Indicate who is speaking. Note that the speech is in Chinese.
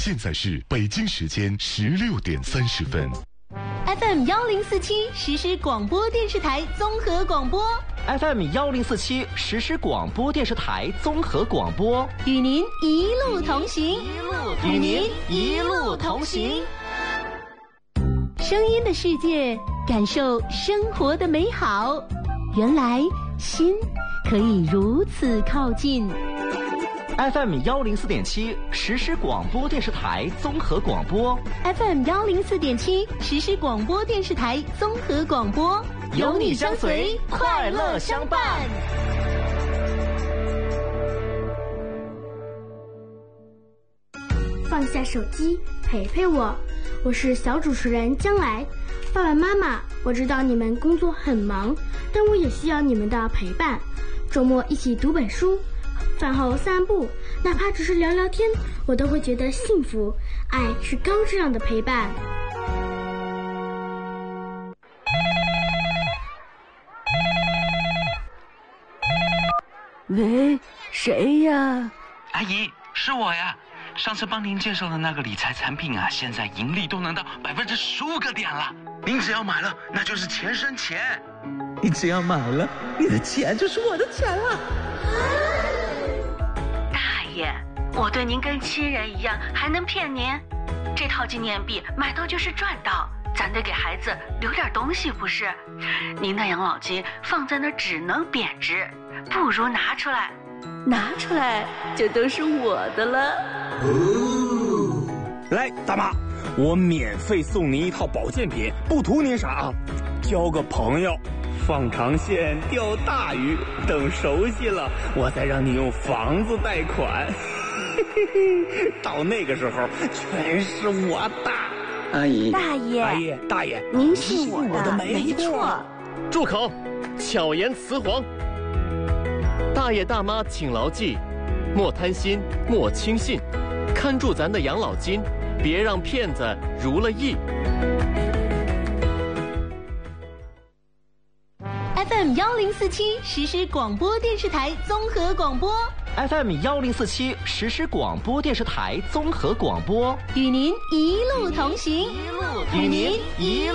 Speaker 1: 现在是北京时间16点30分。
Speaker 2: FM 1047实时广播电视台综合广播。
Speaker 3: FM 1047实时广播电视台综合广播，
Speaker 2: 与您一路同行，
Speaker 3: 与您一路同行。
Speaker 2: 声音的世界，感受生活的美好。原来心可以如此靠近。
Speaker 3: FM 104.7实时广播电视台综合广播
Speaker 2: FM 104.7实时广播电视台综合广播，
Speaker 3: 有你相随，快乐相伴。
Speaker 4: 放下手机，陪陪我，我是小主持人将来。爸爸妈妈，我知道你们工作很忙，但我也需要你们的陪伴。周末一起读本书，饭后散步，哪怕只是聊聊天，我都会觉得幸福。爱是高质量的陪伴。
Speaker 5: 喂，谁呀？
Speaker 6: 阿姨，是我呀。上次帮您介绍的那个理财产品啊，现在盈利都能到15%个点了。您只要买了，那就是钱生钱。
Speaker 7: 你只要买了，你的钱就是我的钱了。
Speaker 8: 大爷，我对您跟亲人一样，还能骗您？这套纪念币买到就是赚到，咱得给孩子留点东西，不是？您的养老金放在那儿只能贬值，不如拿出来。
Speaker 5: 拿出来就都是我的了。
Speaker 9: 来，大妈，我免费送您一套保健品，不图您啥啊，交个朋友，放长线钓大鱼，等熟悉了，我再让你用房子贷款。到那个时候，全是我的。
Speaker 7: 阿姨，
Speaker 5: 大爷，
Speaker 9: 阿姨，大爷，
Speaker 5: 您信我的，
Speaker 9: 没错。
Speaker 10: 住口！巧言辞黄。大爷大妈请牢记，莫贪心，莫轻信，看住咱的养老金，别让骗子如了意。
Speaker 2: FM 1047实时广播电视台综合广播。
Speaker 3: FM 1047实时广播电视台综合广播，
Speaker 2: 与您一路同行，
Speaker 3: 与您一路。